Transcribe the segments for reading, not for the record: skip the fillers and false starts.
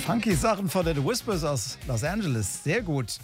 Funky Sachen von den Whispers aus Los Angeles. Sehr gut.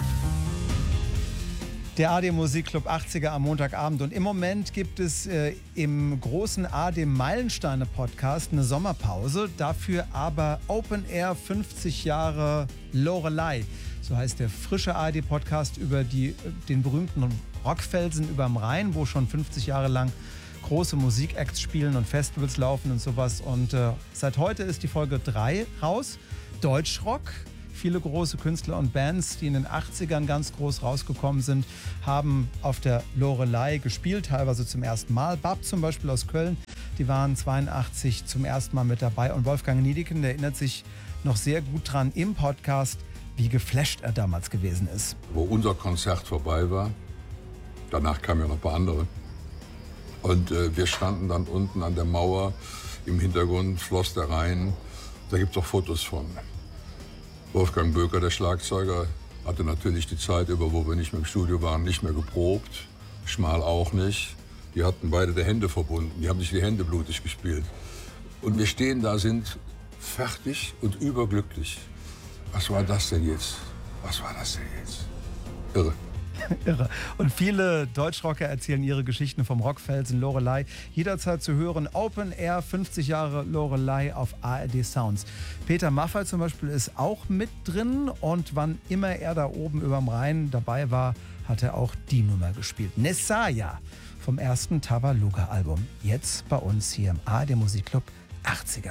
Der AD Musikclub 80er am Montagabend. Und im Moment gibt es im großen AD Meilensteine Podcast eine Sommerpause. Dafür aber Open Air 50 Jahre Loreley. So heißt der frische AD Podcast über den berühmten Rockfelsen überm Rhein, wo schon 50 Jahre lang große Musikacts spielen und Festivals laufen und sowas. Und seit heute ist die Folge 3 raus. Deutschrock. Viele große Künstler und Bands, die in den 80ern ganz groß rausgekommen sind, haben auf der Loreley gespielt, teilweise zum ersten Mal. Bab zum Beispiel aus Köln, die waren 82 zum ersten Mal mit dabei. Und Wolfgang Niedecken, der erinnert sich noch sehr gut dran im Podcast, wie geflasht er damals gewesen ist. Wo unser Konzert vorbei war, danach kamen ja noch ein paar andere. Und wir standen dann unten an der Mauer, im Hintergrund floss der Rhein. Da gibt es auch Fotos von. Wolfgang Böker, der Schlagzeuger, hatte natürlich die Zeit über, wo wir nicht mehr im Studio waren, nicht mehr geprobt. Schmal auch nicht. Die hatten beide die Hände verbunden. Die haben sich die Hände blutig gespielt. Und wir stehen da, sind fertig und überglücklich. Was war das denn jetzt? Was war das denn jetzt? Irre. Irre. Und viele Deutschrocker erzählen ihre Geschichten vom Rockfelsen Loreley. Jederzeit zu hören, Open Air 50 Jahre Loreley auf ARD Sounds. Peter Maffay zum Beispiel ist auch mit drin und wann immer er da oben überm Rhein dabei war, hat er auch die Nummer gespielt. Nessaya vom ersten Tabaluga-Album. Jetzt bei uns hier im ARD Musikclub 80er.